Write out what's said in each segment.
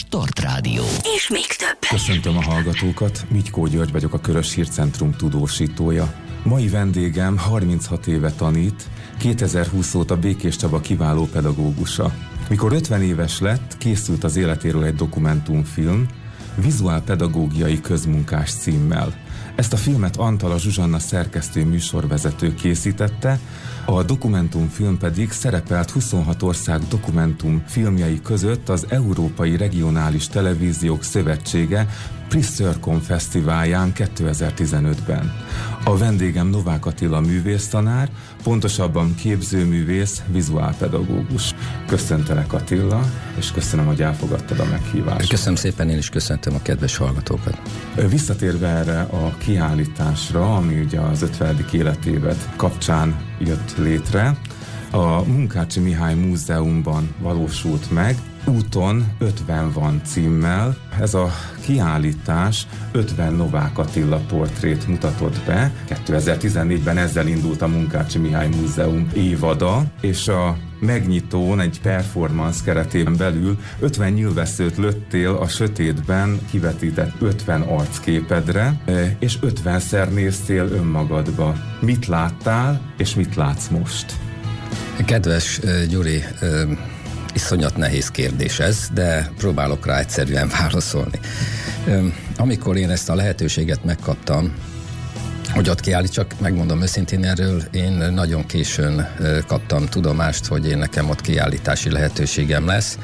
Start Rádió. És még több. Köszöntöm a hallgatókat, Mitykó György vagyok, a Körös Hírcentrum tudósítója. Mai vendégem 36 éve tanít, 2020 óta Békés Csaba kiváló pedagógusa. Mikor 50 éves lett, készült az életéről egy dokumentumfilm, Vizuálpedagógiai közmunkás címmel. Ezt a filmet Antala Zsuzsanna szerkesztő műsorvezető készítette, a dokumentumfilm pedig szerepelt 26 ország dokumentumfilmjei között az Európai Regionális Televíziók Szövetsége Priscircon Fesztiválján 2015-ben. A vendégem Novák Attila művésztanár, pontosabban képzőművész, vizuálpedagógus. Köszöntelek, Attila, és köszönöm, hogy elfogadtad a meghívást. Köszönöm szépen, én is köszöntöm a kedves hallgatókat. Visszatérve erre a kiállításra, ami ugye az 50. életévet kapcsán jött létre, a Munkácsi Mihály Múzeumban valósult meg, Úton 50 van címmel. Ez a kiállítás 50 Novák Attila portrét mutatott be. 2014-ben ezzel indult a Munkácsi Mihály Múzeum évada, és a megnyitón egy performance keretében belül 50 nyilvesszőt lőttél a sötétben kivetített 50 arcképedre, és 50-szer néztél önmagadba. Mit láttál, és mit látsz most? Kedves Gyuri, iszonyat nehéz kérdés ez, de próbálok rá egyszerűen válaszolni. Amikor én ezt a lehetőséget megkaptam, hogy ott kiállítsak, megmondom őszintén, erről én nagyon későn kaptam tudomást, hogy nekem ott kiállítási lehetőségem lesz.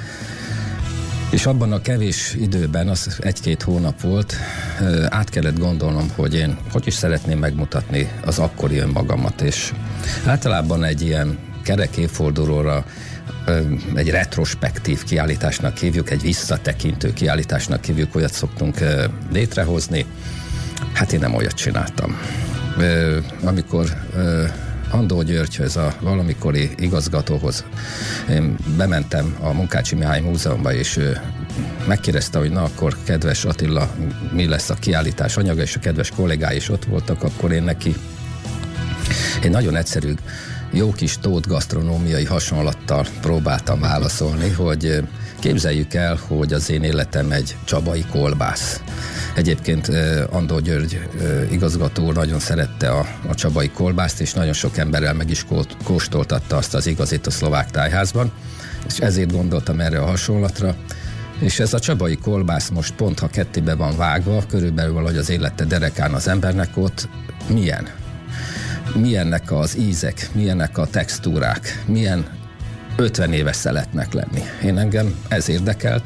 És abban a kevés időben, az 1-2 hónap volt, át kellett gondolnom, hogy én hogy is szeretném megmutatni az akkori önmagamat, és általában egy ilyen kerek évfordulóra egy retrospektív kiállításnak hívjuk, egy visszatekintő kiállításnak hívjuk, olyat szoktunk létrehozni. Hát én nem olyat csináltam. Amikor Andó Györgyhöz, a valamikori igazgatóhoz én bementem a Munkácsi Mihály Múzeumba, és megkérdezte, hogy na akkor kedves Attila, mi lesz a kiállítás anyaga, és a kedves kollégái is ott voltak, akkor én neki egy nagyon egyszerű, jó kis tót gasztronómiai hasonlattal próbáltam válaszolni, hogy képzeljük el, hogy az én életem egy csabai kolbász. Egyébként Andó György igazgató nagyon szerette a csabai kolbászt, és nagyon sok emberrel meg is kóstoltatta azt az igazit a szlovák tájházban, és ezért gondoltam erre a hasonlatra. És ez a csabai kolbász most pont, ha kettébe van vágva, körülbelül valahogy az élete derekán az embernek ott milyen? Milyennek az ízek, milyennek a textúrák, milyen 50 éves szeretnek lenni. Engem ez érdekelt,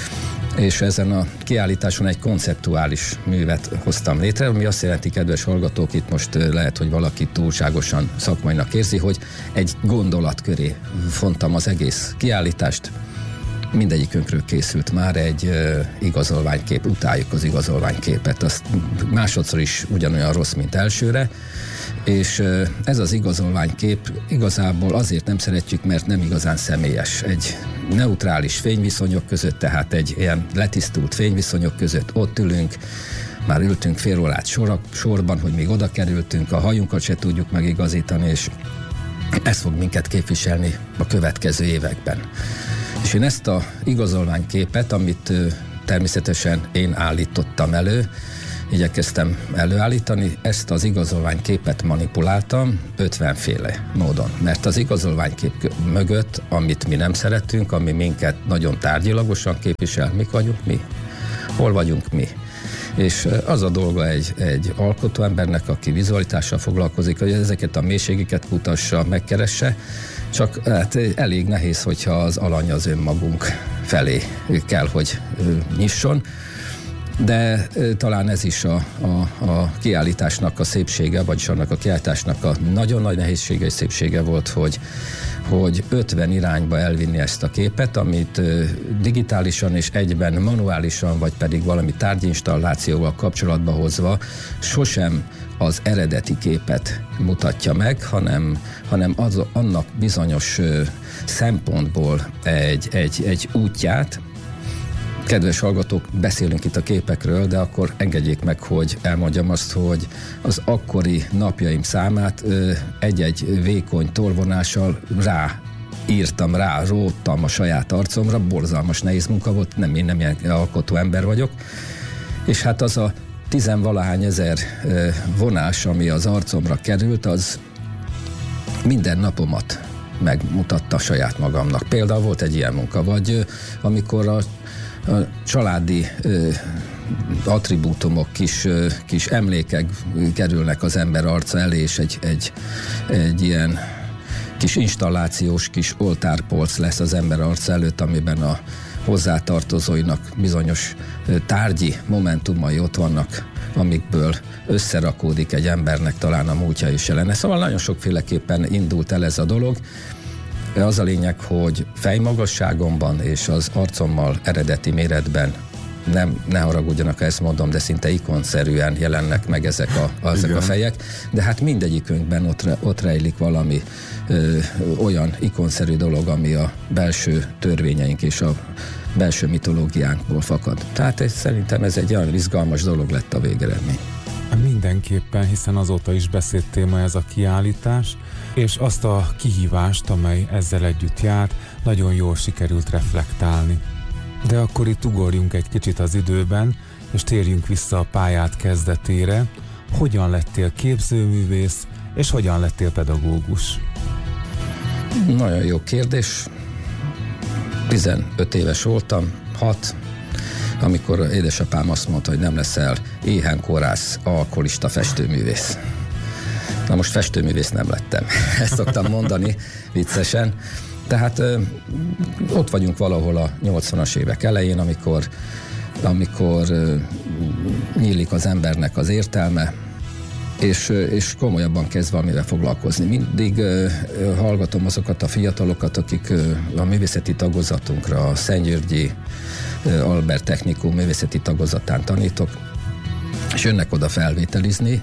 és ezen a kiállításon egy konceptuális művet hoztam létre, ami azt jelenti, kedves hallgatók, itt most lehet, hogy valaki túlságosan szakmainak érzi, hogy egy gondolat köré fontam az egész kiállítást. Mindegyikünkről készült már egy igazolványkép, utáljuk az igazolványképet, azt másodszor is ugyanolyan rossz, mint elsőre, és ez az igazolványkép igazából azért nem szeretjük, mert nem igazán személyes. Egy neutrális fényviszonyok között, tehát egy ilyen letisztult fényviszonyok között ott ülünk, már ültünk fél órát sorban, hogy még oda kerültünk, a hajunkat se tudjuk megigazítani, és ez fog minket képviselni a következő években. És én ezt a igazolványképet, amit természetesen én állítottam elő, igyekeztem előállítani, ezt az igazolványképet manipuláltam 50 féle módon. Mert az igazolványkép mögött, amit mi nem szeretünk, ami minket nagyon tárgyilagosan képvisel, mik vagyunk mi? Hol vagyunk mi? És az a dolga egy alkotóembernek, aki vizualitással foglalkozik, hogy ezeket a mélységeket kutassa, megkeresse, csak hát elég nehéz, hogyha az alany az önmagunk felé kell, hogy nyisson. De talán ez is a kiállításnak a szépsége, vagyis annak a kiállításnak a nagyon nagy nehézsége és szépsége volt, hogy 50 irányba elvinni ezt a képet, amit digitálisan és egyben manuálisan, vagy pedig valami tárgyinstallációval kapcsolatba hozva sosem az eredeti képet mutatja meg, hanem annak bizonyos szempontból egy útját. Kedves hallgatók, beszélünk itt a képekről, de akkor engedjék meg, hogy elmondjam azt, hogy az akkori napjaim számát egy-egy vékony tolvonással rá írtam rá, róttam a saját arcomra, borzalmas nehéz munka volt, én nem ilyen alkotó ember vagyok, és hát az a 10-valahány ezer vonás, ami az arcomra került, az minden napomat megmutatta saját magamnak. Például volt egy ilyen munka, vagy amikor a családi attribútumok, kis emlékek kerülnek az ember arca elé, és egy ilyen kis installációs kis oltárpolc lesz az ember arca előtt, amiben a hozzátartozóinak bizonyos tárgyi momentumai ott vannak, amikből összerakódik egy embernek talán a múltja is jelene. Szóval nagyon sokféleképpen indult el ez a dolog. Az a lényeg, hogy fejmagasságomban és az arcommal eredeti méretben ne haragudjanak, ha ezt mondom, de szinte ikonszerűen jelennek meg ezek a fejek, de hát mindegyikünkben ott rejlik valami olyan ikonszerű dolog, ami a belső törvényeink és a belső mitológiánkból fakad. Tehát szerintem ez egy olyan izgalmas dolog lett a végeredmény. Mindenképpen, hiszen azóta is beszélt téma ez a kiállítás, és azt a kihívást, amely ezzel együtt járt, nagyon jól sikerült reflektálni. De akkor itt ugorjunk egy kicsit az időben, és térjünk vissza a pályát kezdetére. Hogyan lettél képzőművész, és hogyan lettél pedagógus? Nagyon jó kérdés. 15 éves voltam, 6, amikor édesapám azt mondta, hogy nem leszel éhenkorász, alkoholista festőművész. Na most festőművész nem lettem. Ezt szoktam mondani viccesen. Tehát ott vagyunk valahol a 80-as évek elején, amikor nyílik az embernek az értelme, és komolyabban kezd valamivel foglalkozni. Mindig hallgatom azokat a fiatalokat, akik a művészeti tagozatunkra, a Szentgyörgyi Albert Technikum művészeti tagozatán tanítok, és jönnek oda felvételizni,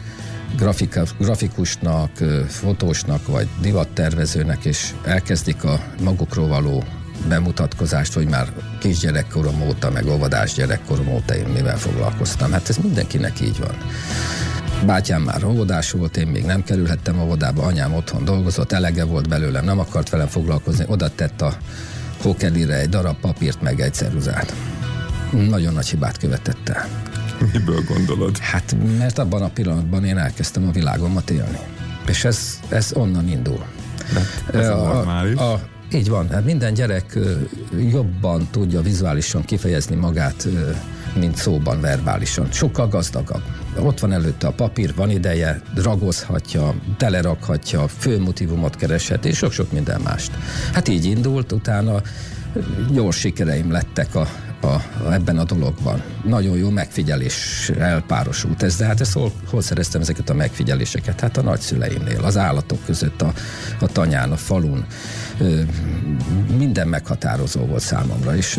grafikusnak, fotósnak vagy divattervezőnek, és elkezdik a magukról való bemutatkozást, hogy már kisgyerekkorom óta, meg óvodás gyerekkorom óta én mivel foglalkoztam. Hát ez mindenkinek így van. Bátyám már óvodás volt, én még nem kerülhettem óvodába, anyám otthon dolgozott, elege volt belőlem, nem akart velem foglalkozni, oda tett a pókelire egy darab papírt, meg egy ceruzát. Nagyon nagy hibát követett el. Miből gondolod? Hát, mert abban a pillanatban én elkezdtem a világomat élni. És ez onnan indul. Ez a normális. Így van, hát minden gyerek jobban tudja vizuálisan kifejezni magát, mint szóban, verbálisan. Sokkal gazdagabb. Ott van előtte a papír, van ideje, ragozhatja, telerakhatja, főmotívumot kereshet, és sok-sok minden mást. Hát így indult, utána gyors sikereim lettek ebben a dologban. Nagyon jó megfigyeléssel párosult ez, de hát hol szereztem ezeket a megfigyeléseket? Hát a nagyszüleimnél, az állatok között, a tanyán, a falun. Minden meghatározó volt számomra, és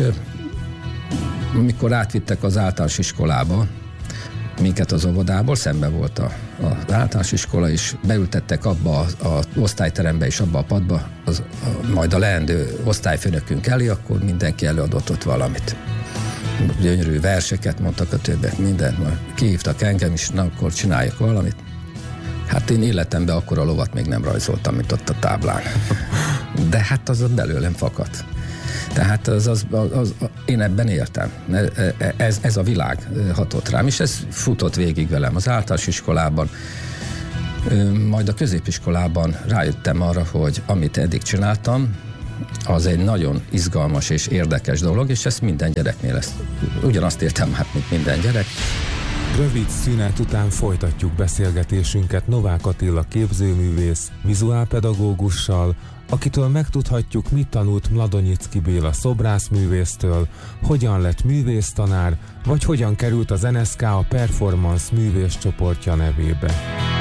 amikor átvittek az általános iskolába, minket az óvodából, szembe volt az általános iskola, és beültettek abba az osztályterembe és abba a padba, majd a leendő osztályfőnökünk elé, akkor mindenki előadott ott valamit. Gyönyörű verseket mondtak a többek, mindent, majd kihívtak engem is, na akkor csináljak valamit. Hát én életemben akkor a lovat még nem rajzoltam, mint ott a táblán. De hát az belőlem fakadt. Tehát én ebben éltem. Ez a világ hatott rám, és ez futott végig velem az általános iskolában. Majd a középiskolában rájöttem arra, hogy amit eddig csináltam, az egy nagyon izgalmas és érdekes dolog, és ezt minden gyereknél ugyanazt értem, hát mint minden gyerek. Rövid szünet után folytatjuk beszélgetésünket Novák Attila képzőművész, vizuálpedagógussal, akitől megtudhatjuk, mit tanult Mladonyicki Béla szobrászművésztől, hogyan lett művésztanár, vagy hogyan került az NSK a Performance művészcsoportja nevébe.